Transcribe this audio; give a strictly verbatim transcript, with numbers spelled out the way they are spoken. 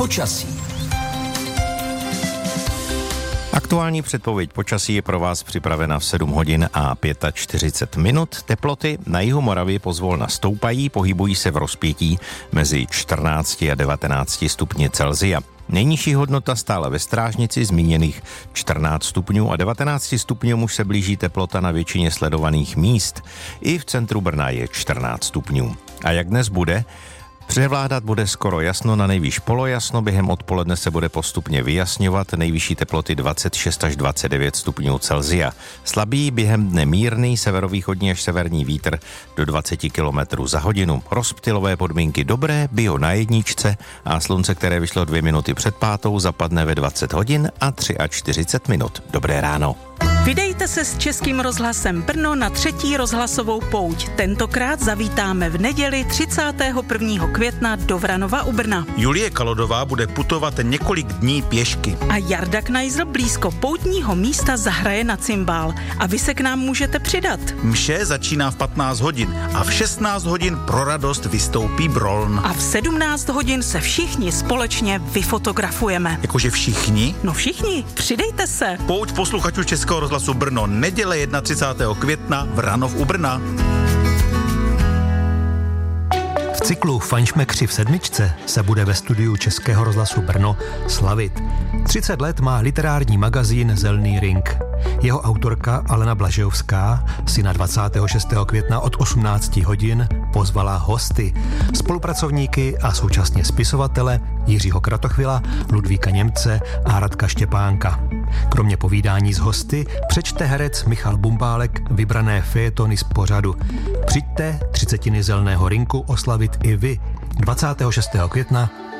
Počasí. Aktuální předpověď počasí je pro vás připravena v sedm hodin a čtyřicet pět minut. Teploty na jihu Moravy pozvolna stoupají, pohybují se v rozpětí mezi čtrnáct a devatenáct stupni Celsia. Nejnižší hodnota stále ve Strážnici zmíněných čtrnáct stupňů a devatenáct stupňů už se blíží teplota na většině sledovaných míst. I v centru Brna je čtrnáct stupňů. A jak dnes bude? Převládat bude skoro jasno, na nejvýš polojasno, během odpoledne se bude postupně vyjasňovat, nejvyšší teploty dvacet šest až dvacet devět stupňů Celsia. Slabý během dne mírný severovýchodní až severní vítr do dvacet kilometrů za hodinu. Rozptylové podmínky dobré, bio na jedničce a slunce, které vyšlo dvě minuty před pátou, zapadne ve dvacet hodin a čtyřicet tři minut. Dobré ráno. Vydejte se s Českým rozhlasem Brno na třetí rozhlasovou pouť. Tentokrát zavítáme v neděli třicátého prvního května do Vranova u Brna. Julie Kalodová bude putovat několik dní pěšky. A Jarda Knajzl blízko poutního místa zahraje na cymbál. A vy se k nám můžete přidat. Mše začíná v patnáct hodin a v šestnáct hodin pro radost vystoupí Broln. A v sedmnáct hodin se všichni společně vyfotografujeme. Jakože všichni? No všichni, přidejte se. Pouť posluchačů Českého rozhlasu Brno, neděle třicátého prvního května, Vranov u Brna. V cyklu Fajnšmekři v sedmičce se bude ve studiu Českého rozhlasu Brno slavit. třicet let má literární magazín Zelný ring. Jeho autorka Alena Blažejovská si na dvacátého šestého května od osmnácti hodin pozvala hosty, spolupracovníky a současně spisovatele Jiřího Kratochvila, Ludvíka Němce a Radka Štěpánka. Kromě povídání s hosty přečte herec Michal Bumbálek vybrané fejetony z pořadu. Přijďte třicetiny Zelného rinku oslavit i vy dvacátého šestého května